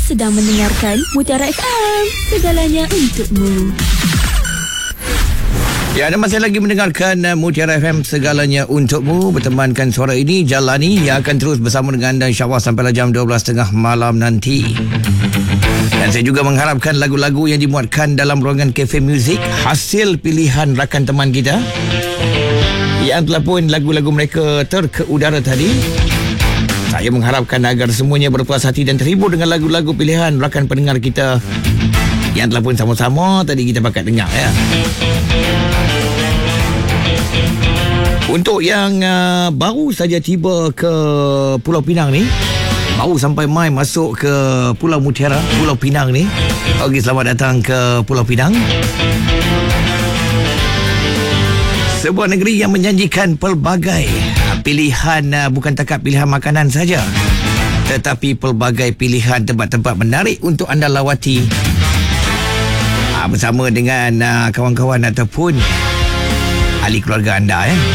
sedang mendengarkan Mutiara FM, segalanya untukmu. Ya, anda masih lagi mendengarkan Mutiara FM, segalanya untukmu. Bertemankan suara ini Jalani yang akan terus bersama dengan anda insyaAllah sampai jam 12.30 malam nanti. Dan saya juga mengharapkan lagu-lagu yang dimuatkan dalam ruangan Cafe Music hasil pilihan rakan teman kita yang telah pun lagu-lagu mereka ke udara tadi. Saya mengharapkan agar semuanya berpuas hati dan terhibur dengan lagu-lagu pilihan rakan pendengar kita yang telah pun sama-sama tadi kita bakat dengar ya. Untuk yang baru saja tiba ke Pulau Pinang ni, baru sampai mai masuk ke Pulau Mutiara, Pulau Pinang ni. Okey, selamat datang ke Pulau Pinang. Sebuah negeri yang menjanjikan pelbagai pilihan, bukan takat pilihan makanan saja, tetapi pelbagai pilihan tempat-tempat menarik untuk anda lawati bersama dengan kawan-kawan ataupun ahli keluarga anda ya.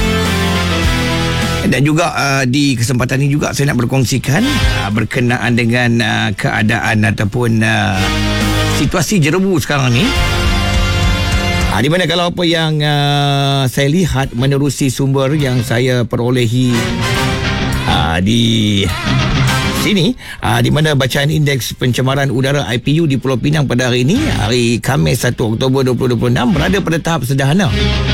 Dan juga di kesempatan ini juga saya nak berkongsikan berkenaan dengan keadaan ataupun situasi jerebu sekarang ni. Di mana kalau apa yang saya lihat menerusi sumber yang saya perolehi di sini, di mana bacaan indeks pencemaran udara IPU di Pulau Pinang pada hari ini, hari Khamis 1 Oktober 2026, berada pada tahap sederhana.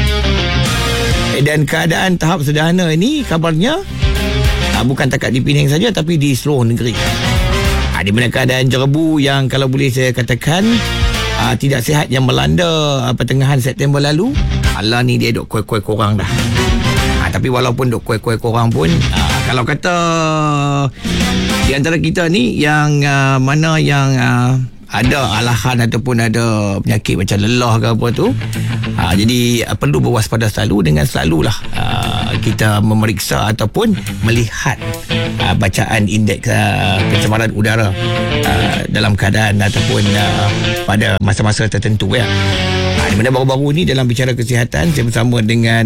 Dan keadaan tahap sederhana ini kabarnya bukan takat di Penang saja tapi di seluruh negeri. Di mana keadaan jerebu yang kalau boleh saya katakan tidak sihat yang melanda pertengahan September lalu, Allah ni dia duk kuai-kuai korang dah. Tapi walaupun duk kuai-kuai korang pun, kalau kata di antara kita ni yang mana yang ada alahan ataupun ada penyakit macam lelah ke apa tu, jadi perlu berwaspada selalu dengan selalulah kita memeriksa ataupun melihat bacaan indeks pencemaran udara dalam keadaan ataupun pada masa-masa tertentu ya. Di mana baru-baru ni dalam bicara kesihatan saya bersama dengan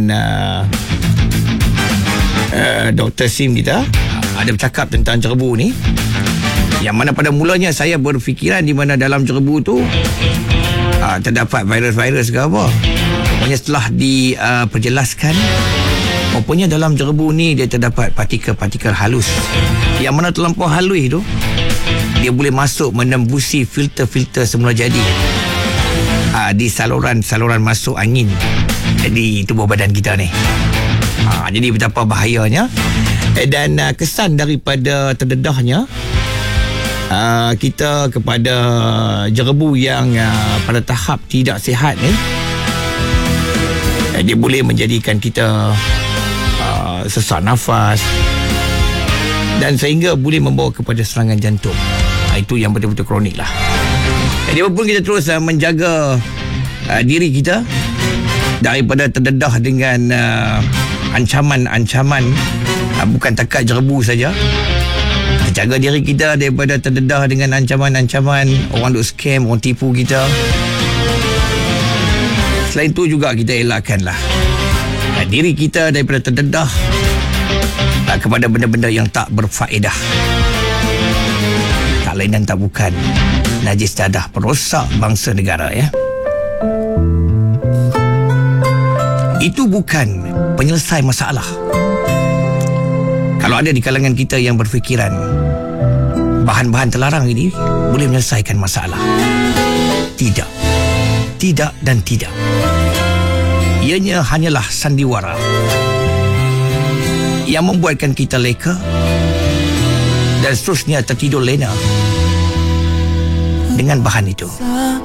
Dr. Sim kita ada bercakap tentang jerebu ni, yang mana pada mulanya saya berfikiran di mana dalam jerebu tu terdapat virus-virus ke apa. Rupanya setelah diperjelaskan, rupanya dalam jerebu ni dia terdapat partikel-partikel halus, yang mana terlampau halus tu dia boleh masuk menembusi filter-filter semula jadi di saluran masuk angin di tubuh badan kita ni. Jadi betapa bahayanya dan kesan daripada terdedahnya kita kepada jerebu yang pada tahap tidak sihat ni, dia boleh menjadikan kita sesak nafas dan sehingga boleh membawa kepada serangan jantung. Itu yang betul-betul kronik lah. Jadi apapun kita terus menjaga diri kita daripada terdedah dengan ancaman-ancaman, bukan takat jerebu saja. Jaga diri kita daripada terdedah dengan ancaman-ancaman orang duk scam, orang tipu kita. Selain itu juga kita elakkanlah diri kita daripada terdedah kepada benda-benda yang tak berfaedah. Tak lain dan tak bukan najis dadah perosak bangsa negara ya. Itu bukan penyelesai masalah. Kalau ada di kalangan kita yang berfikiran bahan-bahan terlarang ini boleh menyelesaikan masalah, tidak. Tidak dan tidak. Ianya hanyalah sandiwara yang membuatkan kita leka dan seterusnya tertidur lena dengan bahan itu.